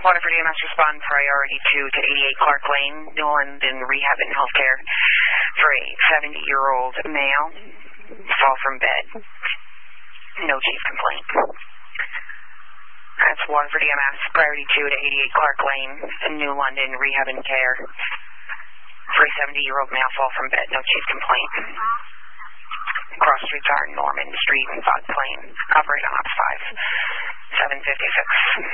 Waterford EMS respond priority 2 to 88 Clark Lane, New London Rehab and Healthcare for a 70-year-old male. Fall from bed. No chief complaint. That's Waterford EMS, priority 2 to 88 Clark Lane, New London Rehab and Care for a 70-year-old male. Fall from bed. No chief complaint. Cross streets are Norman Street and Fox Lane. Operate on Ops 5. 756.